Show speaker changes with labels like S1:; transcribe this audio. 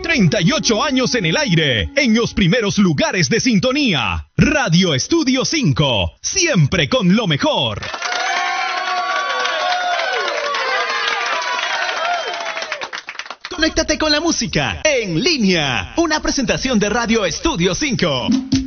S1: 38 años en el aire, en los primeros lugares de sintonía. Radio Estudio 5, siempre con lo mejor. Conéctate con la música en línea. Una presentación de Radio Estudio 5.